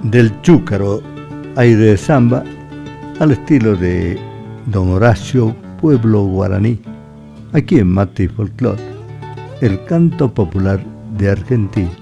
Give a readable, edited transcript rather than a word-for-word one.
del chúcaro, aire de samba, al estilo de Don Horacio, pueblo guaraní, aquí en Mate y Folclor, el canto popular de Argentina.